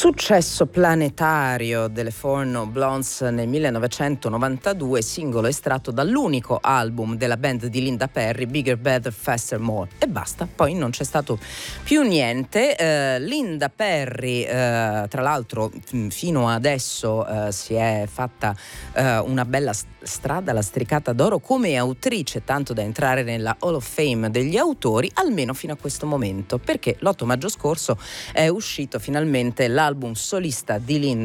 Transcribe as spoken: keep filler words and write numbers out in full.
Successo planetario delle Four Non Blondes nel millenovecentonovantadue, singolo estratto dall'unico album della band di Linda Perry, Bigger, Better, Faster, More, e basta, poi non c'è stato più niente. eh, Linda Perry eh, tra l'altro f- fino adesso eh, si è fatta eh, una bella st- strada lastricata d'oro come autrice, tanto da entrare nella Hall of Fame degli autori, almeno fino a questo momento, perché l'otto maggio scorso è uscito finalmente l'album solista di Linda